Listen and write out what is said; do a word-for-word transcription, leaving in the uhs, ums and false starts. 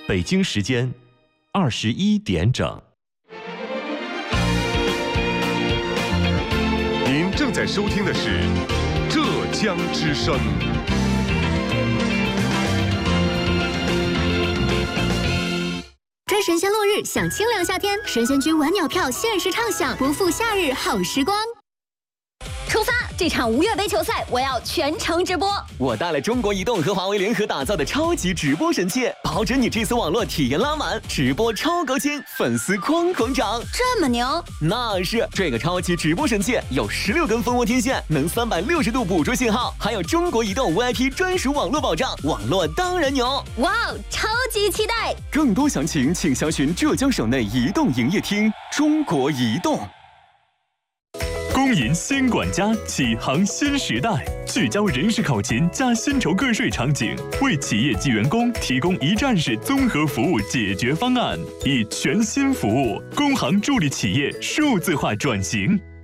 北京时间二十一点整。 您正在收听的是浙江之声。 追神仙落日，享清凉夏天，神仙君晚鸟票限时畅享，不负夏日好时光。出发！这场无月杯球赛，我要全程直播。 我带了中国移动和华为联合打造的超级直播神器，保准你这次网络体验拉满，直播超高清，粉丝哐哐涨。 这么牛？ 那是，这个超级直播神器有十六根蜂窝天线，能三百六十度捕捉信号，还有中国移动 V I P 专属网络保障，网络当然牛。 哇哦，超级期待！ 更多详情请详询浙江省内移动营业厅。中国移动。 工银新管家启航新时代，聚焦人事考勤加薪酬个税场景，为企业及员工提供一站式综合服务解决方案，以全新服务工行助力企业数字化转型。